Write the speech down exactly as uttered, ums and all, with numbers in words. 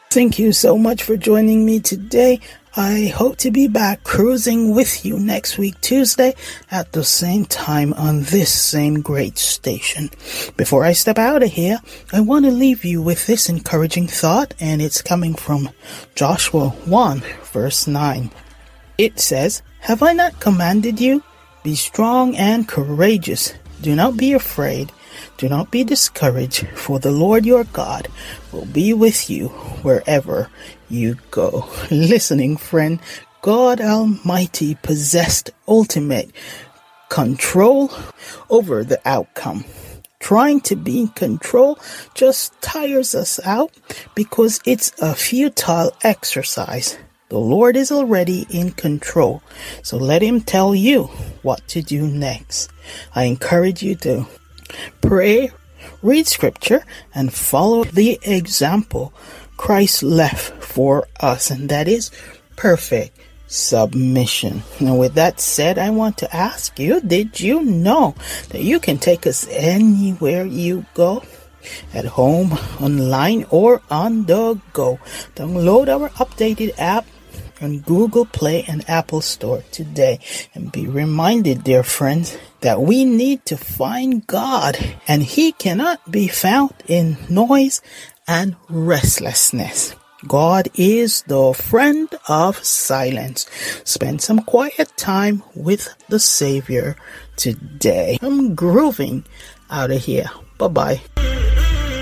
Thank you so much for joining me today. I hope to be back cruising with you next week, Tuesday, at the same time on this same great station. Before I step out of here, I want to leave you with this encouraging thought, and it's coming from Joshua one, verse nine. It says, "Have I not commanded you? Be strong and courageous. Do not be afraid. Do not be discouraged, for the Lord your God will be with you wherever you go." Listening friend, God Almighty possessed ultimate control over the outcome. Trying to be in control just tires us out because it's a futile exercise. The Lord is already in control, so let Him tell you what to do next. I encourage you to pray, read scripture, and follow the example Christ left for us, and that is perfect submission. Now, with that said, I want to ask you, did you know that you can take us anywhere you go? At home, online, or on the go. Download our updated app on Google Play and Apple Store today, and be reminded, dear friends, that we need to find God, and He cannot be found in noise and restlessness. God is the friend of silence. Spend some quiet time with the Savior today. I'm grooving out of here. Bye-bye.